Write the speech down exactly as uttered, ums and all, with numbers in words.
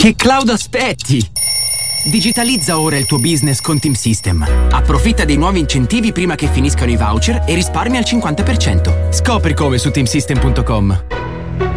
Che cloud aspetti? Digitalizza ora il tuo business con Team System. Approfitta dei nuovi incentivi prima che finiscano i voucher e risparmia al cinquanta per cento. Scopri come su team system punto com.